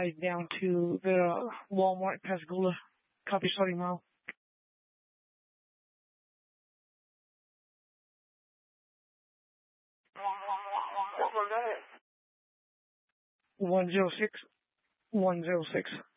ride down to the Walmart Pascagoula Coffee Starting Mile. What was that? 106. 106.